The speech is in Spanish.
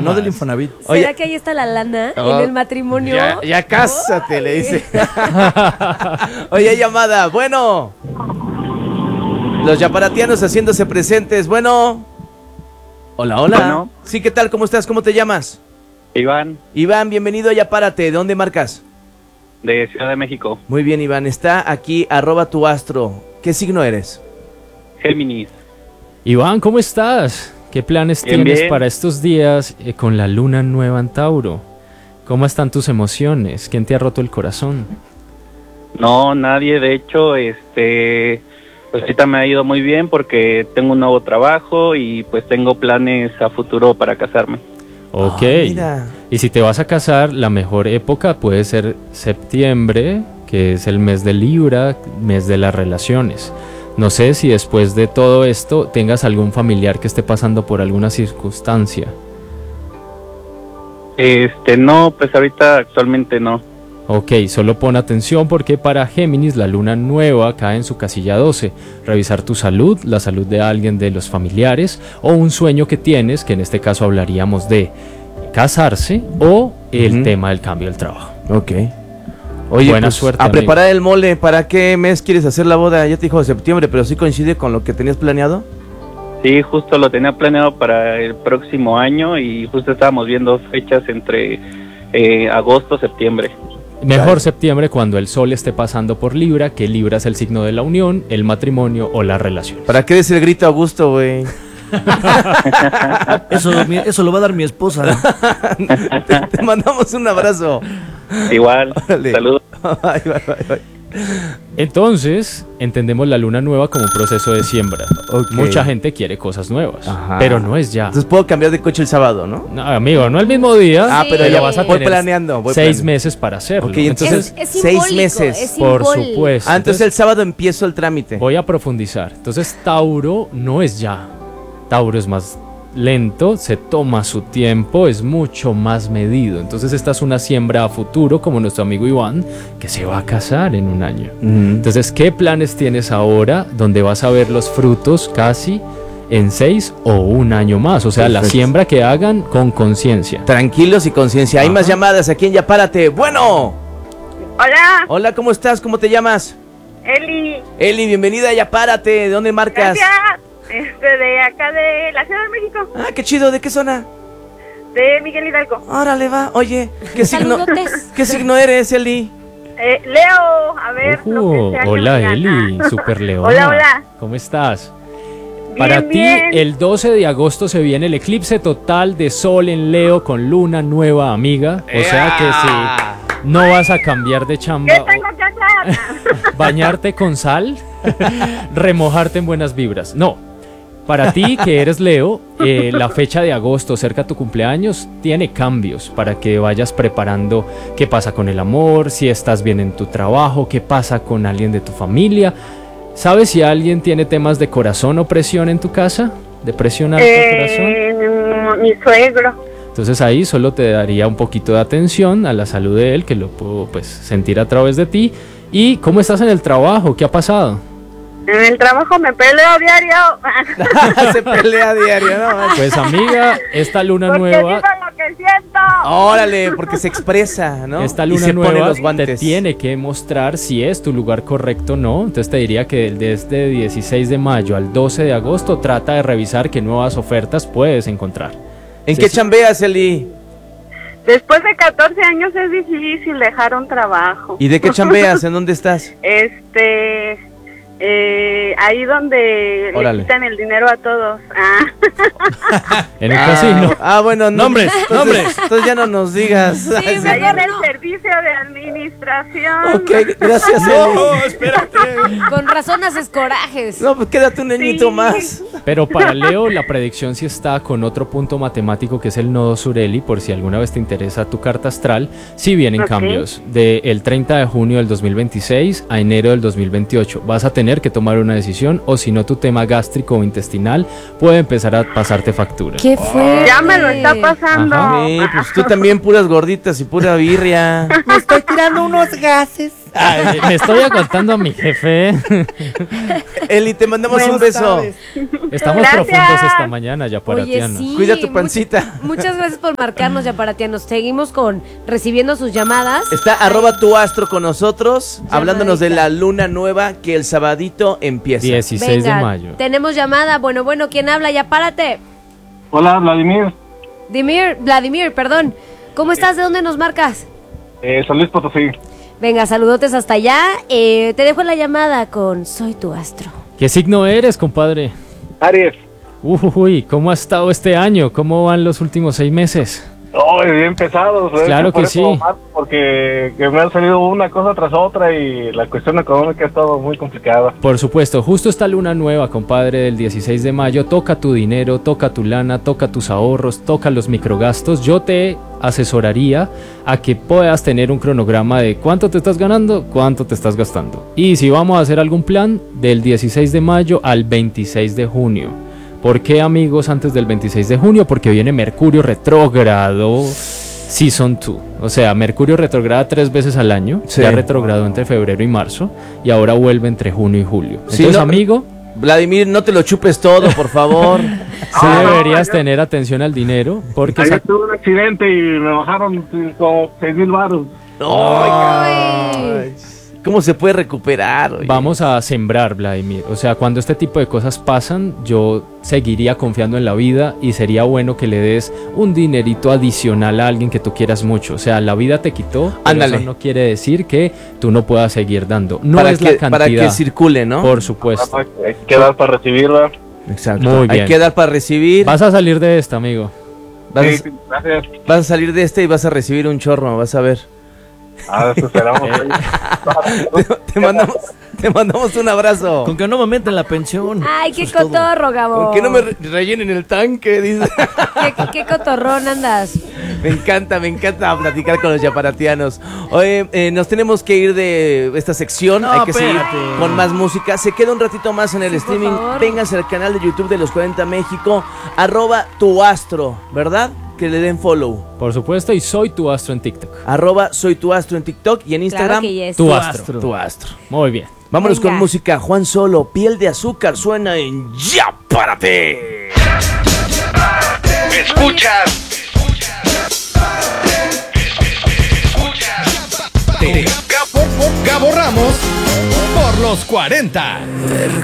no del Infonavit. ¿Será que ahí está la lana en el matrimonio? Ya cásate, le dice. Oye, llamada, bueno. Los yaparatianos haciéndose presentes, bueno. Hola, hola. Bueno. Sí, ¿qué tal? ¿Cómo estás? ¿Cómo te llamas? Iván, Iván, bienvenido a Yapárate. ¿De dónde marcas? de Ciudad de México. Muy bien, Iván. Está aquí, @tuastro. ¿Qué signo eres? Géminis. Iván, ¿cómo estás? ¿Qué planes Bien, tienes bien. para estos días con la luna nueva en Tauro? ¿Cómo están tus emociones? ¿Quién te ha roto el corazón? No, nadie. De hecho, pues ahorita me ha ido muy bien porque tengo un nuevo trabajo y pues tengo planes a futuro para casarme. Ok. Mira. Y si te vas a casar, la mejor época puede ser septiembre, que es el mes de Libra, mes de las relaciones. No sé si después de todo esto tengas algún familiar que esté pasando por alguna circunstancia. No, pues ahorita actualmente no. Ok, solo pon atención porque para Géminis la luna nueva cae en su casilla 12. Revisar tu salud, la salud de alguien de los familiares o un sueño que tienes, que en este caso hablaríamos de casarse o el tema del cambio del trabajo. Ok. Oye, Buena pues, suerte, a amigo. preparar el mole. ¿Para qué mes quieres hacer la boda? Ya te dijo septiembre, pero ¿sí coincide con lo que tenías planeado? Sí, justo lo tenía planeado para el próximo año y justo estábamos viendo fechas entre agosto, septiembre. Mejor septiembre cuando el sol esté pasando por Libra, que Libra es el signo de la unión, el matrimonio o la relación. ¿Para qué des el grito a gusto, güey? Eso lo va a dar mi esposa. Te mandamos un abrazo. Igual, Órale. saludos. Bye, bye, bye, bye. Entonces, entendemos la luna nueva como un proceso de siembra. Ok. Mucha gente quiere cosas nuevas, Ajá. pero no es ya. Entonces puedo cambiar de coche el sábado, ¿no? No, amigo, no el mismo día, Ah, pero Sí. ya vas a voy tener planeando. Voy 6 planeando. meses para hacerlo. Ok, entonces, Es 6 simbólico, meses. es por simbólico. supuesto. Entonces el sábado empiezo el trámite. Voy a profundizar. Entonces, Tauro no es ya. Tauro es más lento, se toma su tiempo, es mucho más medido. Entonces, esta es una siembra a futuro, como nuestro amigo Iván, que se va a casar en un año. Entonces, ¿qué planes tienes ahora donde vas a ver los frutos casi en 6 o un año más? O sea, la Perfecto. siembra que hagan con conciencia. Tranquilos y conciencia. Hay Ajá. más llamadas aquí en Yapárate. Bueno. Hola, Hola, ¿cómo estás? ¿Cómo te llamas? Eli. Eli, bienvenida a Yapárate. ¿De dónde marcas? Gracias. De acá de la Ciudad de México, Ah, qué chido. ¿De qué zona? de Miguel Hidalgo. Órale, va. Oye, ¿qué signo, Saludotes. ¿qué signo eres, Eli? Leo, a ver. lo que sea que Hola, me gana. Eli, super leona. Hola, hola. ¿Cómo estás? Bien, Para ti, bien. el 12 de agosto se viene el eclipse total de Sol en Leo con luna nueva, amiga. O sea que si no vas a cambiar de ¿Qué chamba, tengo que hacer? bañarte con sal, remojarte en buenas vibras. No. Para ti, que eres Leo, la fecha de agosto, cerca de tu cumpleaños, tiene cambios para que vayas preparando qué pasa con el amor, si estás bien en tu trabajo, qué pasa con alguien de tu familia. ¿Sabes si alguien tiene temas de corazón o presión en tu casa? ¿De presión alta corazón? Mi suegro. Entonces ahí solo te daría un poquito de atención a la salud de él, que lo puedo pues sentir a través de ti. ¿Y cómo estás en el trabajo? ¿Qué ha pasado? En el trabajo me peleo diario. Se pelea a diario, ¿no? Pues amiga, esta luna Porque nueva... digo lo que siento. Órale, porque se expresa, ¿no? Esta Y luna se pone nueva los te guantes. tiene que mostrar si es tu lugar correcto o no. Entonces te diría que desde 16 de mayo al 12 de agosto trata de revisar qué nuevas ofertas puedes encontrar. ¿En Sí, qué sí. chambeas, Eli? Después de 14 años es difícil dejar un trabajo. ¿Y de qué chambeas? ¿En dónde estás? Ahí donde Órale. le quitan el dinero a todos. En el casino. Ah, bueno, no. Nombres, nombres. Entonces ya no nos digas. Sí, Ahí mejor en el no. servicio de administración. Ok, gracias, Eli. Espérate. Con razón haces corajes. No, pues quédate un añito Sí. más. Pero para Leo la predicción sí está con otro punto matemático que es el nodo Sureli, por si alguna vez te interesa tu carta astral. Sí vienen Ok. cambios del 30 de junio del 2026 a enero del 2028. Vas a tener que tomar una decisión o si no tu tema gástrico o intestinal puede empezar a pasarte factura. ¿Qué fue? Ya me lo está pasando. Ajá. Sí, pues tú también puras gorditas y pura birria. Me estoy tirando unos gases. Ay, me estoy aguantando a mi jefe. Eli, te mandamos un beso. Estamos Gracias. profundos esta mañana, Oye, yaparatianos. sí. Cuida tu pancita. Muchas gracias por marcarnos, Yaparatianos. Seguimos recibiendo sus llamadas. Está @tuastro con nosotros, hablándonos de la luna nueva que el sabadito empieza. 16 Venga, de mayo. tenemos llamada. Bueno, ¿quién habla? Ya párate. Hola, Vladimir. Vladimir, perdón. ¿Cómo estás? ¿De dónde nos marcas? San Luis Potosí. Venga, saludotes hasta allá. Te dejo la llamada con Soy tu astro. ¿Qué signo eres, compadre? Aries. Uy, ¿cómo ha estado este año? ¿Cómo van los últimos 6 meses? Oh, bien pesados. Claro que sí. Porque me han salido una cosa tras otra y la cuestión económica ha estado muy complicada. Por supuesto, justo esta luna nueva, compadre, del 16 de mayo, toca tu dinero, toca tu lana, toca tus ahorros, toca los microgastos. Yo te asesoraría a que puedas tener un cronograma de cuánto te estás ganando, cuánto te estás gastando. Y si vamos a hacer algún plan, del 16 de mayo al 26 de junio. ¿Por qué, amigos, antes del 26 de junio? Porque viene Mercurio retrógrado Season 2. O sea, Mercurio retrograda 3 veces al año. Sí. Ya retrogradó entre febrero y marzo. Y ahora vuelve entre junio y julio. Sí, Entonces, no- amigo, Vladimir, no te lo chupes todo, por favor. sí deberías tener atención al dinero. Porque Ayer tuve un accidente y me bajaron como 6,000 baros. Ay, ¿cómo se puede recuperar? Oye? vamos a sembrar, Vladimir. O sea, cuando este tipo de cosas pasan, yo seguiría confiando en la vida y sería bueno que le des un dinerito adicional a alguien que tú quieras mucho. O sea, la vida te quitó, pero Ándale. eso no quiere decir que tú no puedas seguir dando. No para es que, la cantidad. para que circule, ¿no? Por supuesto. Hay que dar para recibirla. Exacto. Muy Hay bien. que dar para recibir. Vas a salir de esta, amigo. Vas, Sí, gracias. vas a salir de este y vas a recibir un chorro, vas a ver. Eso esperamos. Te mandamos un abrazo. Con que no me meten la pensión. Ay, qué Eso es todo. cotorro, Gabo. ¿Por qué no me rellenen el tanque? Dice. ¿Qué cotorrón andas? Me encanta platicar con los yaparatianos. Oye, nos tenemos que ir de esta sección. No, hay que seguir espérate. con más música. Se queda un ratito más en el Sí, por streaming. favor. Vénganse al canal de YouTube de los 40 México. @tuastro, ¿verdad? Que le den follow. Por supuesto, y soy tu astro en TikTok. @soytuastro en TikTok y en Instagram. Claro que yes. Tu astro. Tu astro. Muy bien. Vámonos Venga. con música. Juan Solo, Piel de Azúcar, suena en Ya Párate. Escuchas. Gabo Ramos por los 40.